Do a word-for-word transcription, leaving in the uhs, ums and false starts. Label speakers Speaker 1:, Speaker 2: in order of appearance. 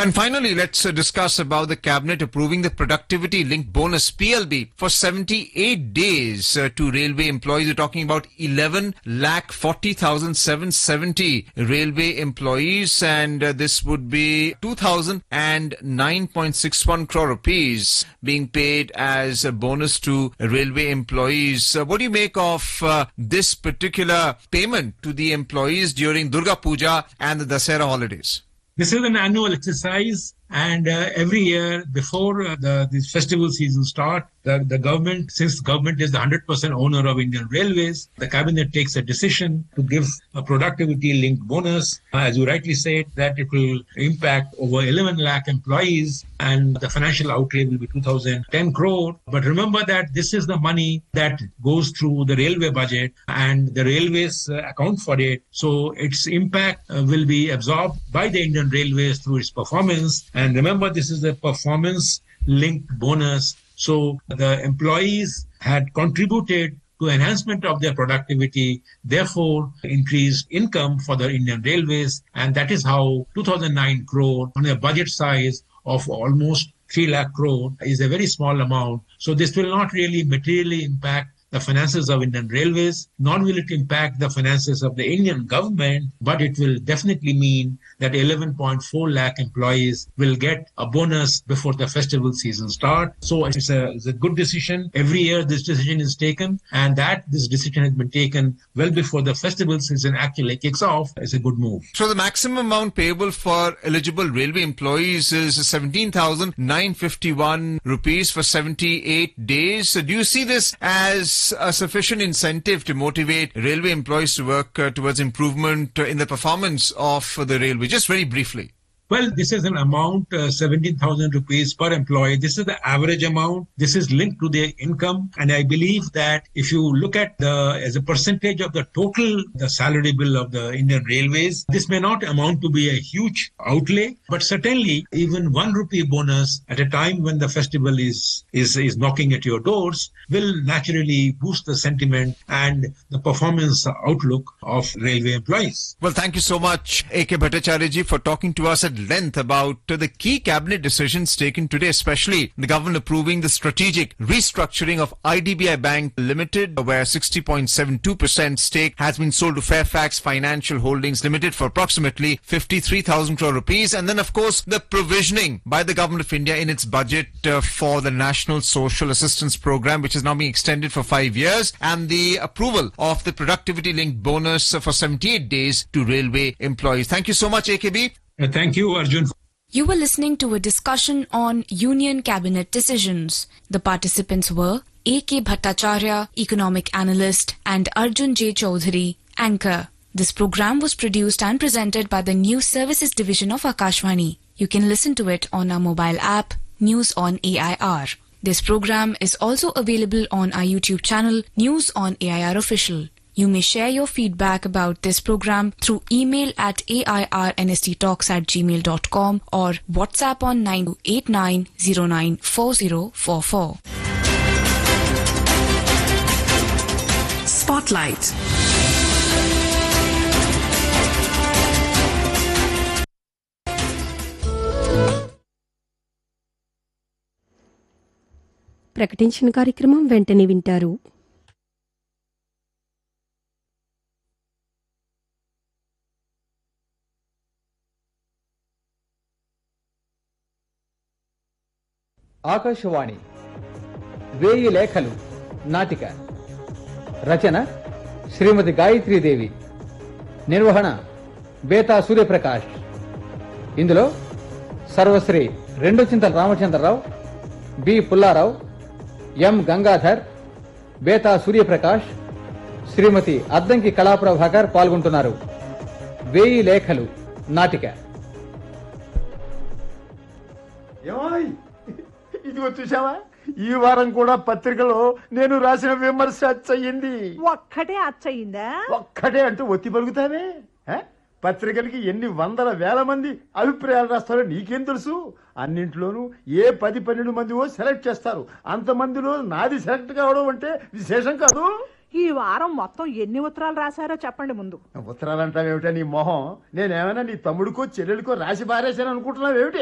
Speaker 1: And finally, let's uh, discuss about the cabinet approving the productivity linked bonus P L B for seventy-eight days uh, to railway employees. We're talking about eleven lakh forty thousand seven hundred seventy railway employees, and uh, this would be two thousand nine point six one crore rupees being paid as a bonus to railway employees. Uh, what do you make of uh, this particular payment to the employees during Durga Puja and the Dasera holidays?
Speaker 2: This is an annual exercise, and uh, every year before uh, the this festival season start, the, the government, since the government is the one hundred percent owner of Indian Railways, the cabinet takes a decision to give a productivity-linked bonus. Uh, as you rightly said, that it will impact over eleven lakh employees, and the financial outlay will be two thousand ten crore. But remember that this is the money that goes through the railway budget, and the railways uh, account for it. So its impact uh, will be absorbed by the Indian Railways through its performance. And remember, this is a performance-linked bonus. So the employees had contributed to enhancement of their productivity, therefore increased income for the Indian Railways. And that is how two thousand nine crore on a budget size of almost three lakh crore is a very small amount. So this will not really materially impact the finances of Indian Railways, nor will it impact the finances of the Indian government, but it will definitely mean that eleven point four lakh employees will get a bonus before the festival season start. So it's a, it's a good decision. Every year this decision is taken, and that this decision has been taken well before the festival season actually kicks off is a good move.
Speaker 1: So the maximum amount payable for eligible railway employees is seventeen thousand nine hundred fifty-one rupees for seventy-eight days. So do you see this as a sufficient incentive to motivate railway employees to work uh, towards improvement uh, in the performance of uh, the railway? Just very briefly.
Speaker 2: Well, this is an amount, uh, seventeen thousand rupees per employee. This is the average amount. This is linked to their income. And I believe that if you look at the, as a percentage of the total, the salary bill of the Indian Railways, this may not amount to be a huge outlay, but certainly even one rupee bonus at a time when the festival is, is, is knocking at your doors will naturally boost the sentiment and the performance outlook of railway employees.
Speaker 1: Well, thank you so much, A K Bhattacharya ji, for talking to us at length about uh, the key cabinet decisions taken today, especially the government approving the strategic restructuring of I D B I Bank Limited, where sixty point seven two percent stake has been sold to Fairfax Financial Holdings Limited for approximately fifty-three thousand crore rupees. And then, of course, the provisioning by the Government of India in its budget uh, for the National Social Assistance Program, which is now being extended for five years, and the approval of the productivity-linked bonus uh, for seventy-eight days to railway employees. Thank you so much, A K B.
Speaker 2: Uh, thank you, Arjun.
Speaker 3: You were listening to a discussion on Union Cabinet decisions. The participants were A K Bhattacharya, economic analyst, and Arjun J. Chaudhary, anchor. This program was produced and presented by the News Services Division of Akashvani. You can listen to it on our mobile app, News on A I R. This program is also available on our YouTube channel, News on A I R Official. You may share your feedback about this program through email at a i r n s t talks at gmail dot com or WhatsApp on nine two eight nine zero nine four zero four four.
Speaker 4: Spotlight.
Speaker 5: ప్రకటించిన కార్యక్రమం వెంటనే వింటారు.
Speaker 6: ఆకాశవాణి వేయి లేఖలు నాటిక రచన శ్రీమతి గాయత్రీదేవి, నిర్వహణ బేతా సూర్యప్రకాష్. ఇందులో సర్వశ్రీ రెండు చింతల రామచంద్రరావు, బి పుల్లారావు, ఎం గంగాధర్, బేతా సూర్యప్రకాష్, శ్రీమతి అద్దంకి కళాప్రభాకర్ పాల్గొంటున్నారు. వేయి లేఖలు నాటిక.
Speaker 7: ఇదిగో చూసావా, ఈ వారం కూడా పత్రికలో నేను రాసిన విమర్శ అచ్చయింది.
Speaker 8: ఒక్కటే అచ్చయిందా?
Speaker 7: ఒక్కటే అంటూ ఒత్తి పలుకుతావే. పత్రికలకి ఎన్ని వందల వేల మంది అభిప్రాయాలు రాస్తారో నీకేం తెలుసు? అన్నింట్లోనూ ఏ పది పన్నెండు మందివో సెలెక్ట్ చేస్తారు. అంతమందిలో నాది సెలెక్ట్ కావడం అంటే విశేషం కాదు.
Speaker 8: ఈ వారం మొత్తం ఎన్ని ఉత్తరాలు రాశారో చెప్పండి ముందు.
Speaker 7: ఉత్తరాలు అంటావేమిటా నీ మొహం? నేనేమైనా నీ తమ్ముడికో చెల్లెలికో రాసి పారేశాను అనుకుంటున్నావేమిటి?